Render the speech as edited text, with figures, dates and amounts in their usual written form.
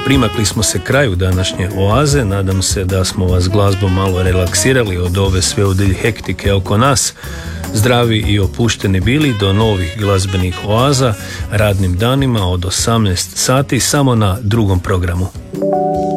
primakli smo se kraju današnje oaze. Nadam se da smo vas glazbom malo relaksirali od ove sveudilj hektike oko nas. Zdravi i opušteni bili do novih glazbenih oaza radnim danima od 18 sati samo na drugom programu.